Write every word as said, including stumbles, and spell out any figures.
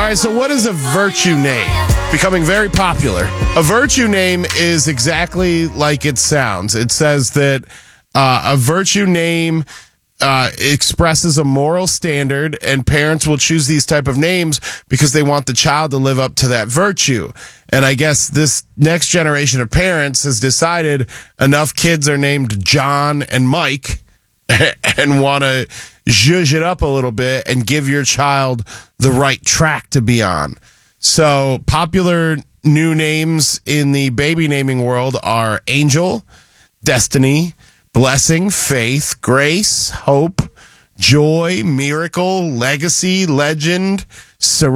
right, so what is a virtue name? Becoming very popular. A virtue name is exactly like it sounds. It says that uh, a virtue name uh, expresses a moral standard, and parents will choose these type of names because they want the child to live up to that virtue. And I guess this next generation of parents has decided enough kids are named John and Mike and want to zhuzh it up a little bit and give your child the right track to be on. So popular new names in the baby naming world are Angel, Destiny, Blessing, Faith, Grace, Hope, Joy, Miracle, Legacy, Legend, Serenity.